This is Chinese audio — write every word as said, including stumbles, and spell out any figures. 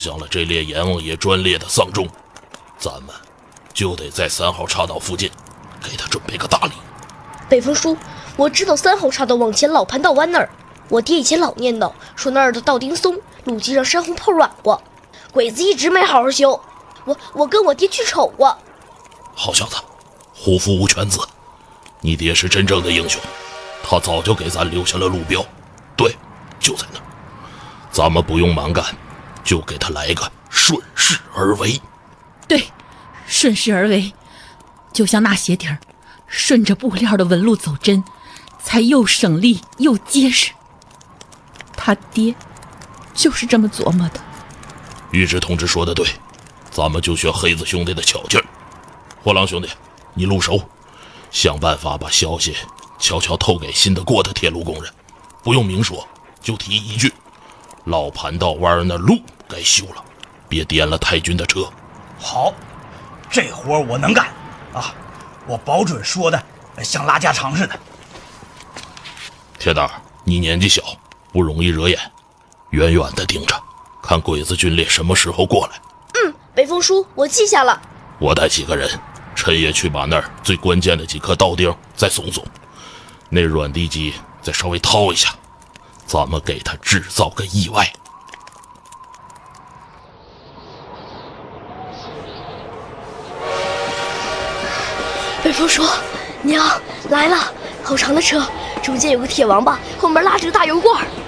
向了这列阎王爷专列的丧钟，咱们就得在三号岔道附近给他准备个大礼。 北风叔，我知道三号岔道往前老盘道湾那儿，我爹以前老念叨说那儿的道钉松，路基上山洪泡软过，鬼子一直没好好修。我我跟我爹去瞅过。 好小子，虎父无犬子，你爹是真正的英雄，他早就给咱留下了路标，对，就在那儿。咱们不用蛮干，就给他来个顺势而为。 对，顺势而为，就像那鞋底儿，顺着布料的纹路走针，才又省力又结实。他爹就是这么琢磨的。 玉芝同志说的对，咱们就学黑子兄弟的巧劲儿。货郎兄弟，你路熟，想办法把消息悄悄透给信得过的铁路工人，不用明说，就提一句，老盘道湾那路该修了，别颠了太君的车。 好，这活我能干啊！我保准说的像拉家常似的。 铁蛋儿，你年纪小，不容易惹眼，远远的盯着，看鬼子军列什么时候过来。 嗯，北风叔，我记下了。 我带几个人，趁夜去把那儿最关键的几颗道钉再松松，那软地基再稍微掏一下，咱们给他制造个意外。 北风叔，娘来了，好长的车，中间有个铁王八，后面拉着个大油罐。